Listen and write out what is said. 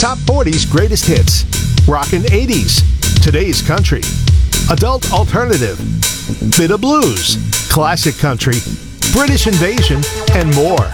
Top 40s Greatest Hits, Rockin' 80s, Today's Country, Adult Alternative, Bit of Blues, Classic Country, British Invasion, and more.